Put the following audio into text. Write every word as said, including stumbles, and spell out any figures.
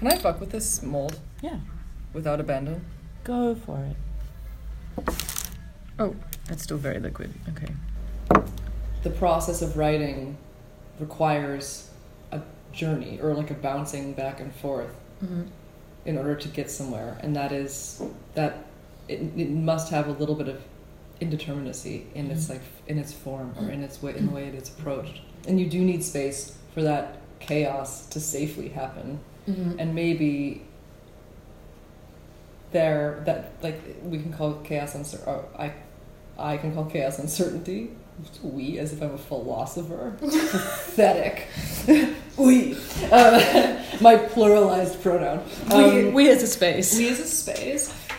Can I fuck with this mold Yeah. without abandon? Go for it. Oh, it's still very liquid. Okay. The process of writing requires a journey or like a bouncing back and forth Mm-hmm. in order to get somewhere, and that is that it, it must have a little bit of indeterminacy in its like in its form or in its way in the way it's approached, and you do need space for that chaos to safely happen. Mm-hmm. And maybe there that like we can call chaos uncer- or I I can call chaos uncertainty. We, as if I'm a philosopher. Pathetic. We. Uh, my pluralized pronoun. Um, we, we as a space. we as a space.